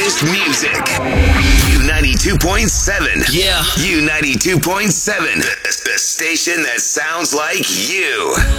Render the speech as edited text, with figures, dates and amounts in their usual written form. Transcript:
hottest music. U92.7. Yeah. U92.7. The station that sounds like you.